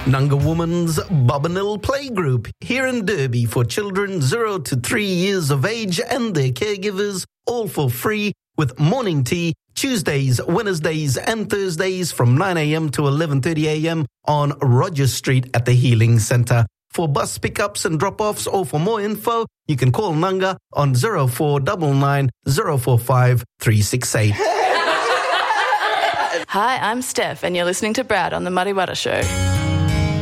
Nunga Woman's Bobanil Playgroup here in Derby for children 0 to 3 years of age and their caregivers, all for free, with morning tea Tuesdays, Wednesdays and Thursdays from 9 a.m. to 11:30 a.m. on Rogers Street at the Healing Centre. For bus pickups and drop-offs or for more info, you can call Nunga on 0499 045 368. Hi, I'm Steph and you're listening to Brad on The Muddy Butter Show.